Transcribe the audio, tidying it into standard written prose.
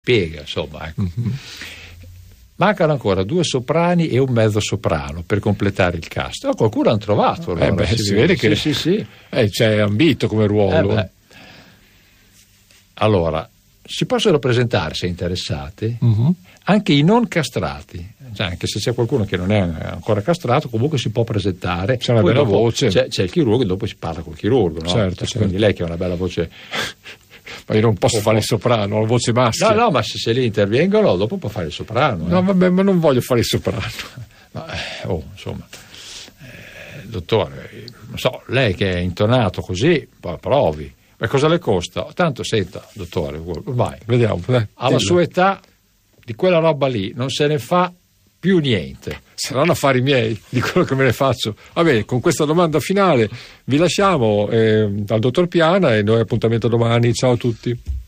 spiega, insomma, ecco. Mancano ancora 2 soprani e un mezzo soprano per completare il cast. Qualcuno hanno trovato, allora, si vede che sì. C'è ambito come ruolo. Allora, si possono presentare, se interessati, anche i non castrati, cioè, anche se c'è qualcuno che non è ancora castrato, comunque si può presentare. C'è una bella voce, c'è il chirurgo, e dopo si parla col chirurgo, no? Certo. Quindi lei che ha una bella voce. Ma io non posso fare il soprano, ho la voce maschia. No, ma se lì intervengono, dopo può fare il soprano. No, vabbè, ma non voglio fare il soprano. Insomma, dottore, non so, lei che è intonato così, provi. Ma cosa le costa? Tanto, senta, dottore, vai. Vediamo. Alla sua età, di quella roba lì, non se ne fa più niente. Saranno affari miei, di quello che me ne faccio. Vabbè, con questa domanda finale vi lasciamo al dottor Piana e noi appuntamento domani. Ciao a tutti.